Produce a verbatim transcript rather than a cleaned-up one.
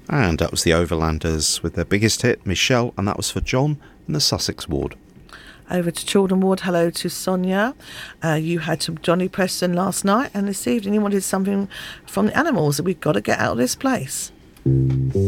And that was the Overlanders with their biggest hit, Michelle, and that was for John in the Sussex ward. Over to Children Ward, hello to Sonia. Uh, you had some Johnny Preston last night, and this evening you wanted something from the Animals. We've got to get out of this place.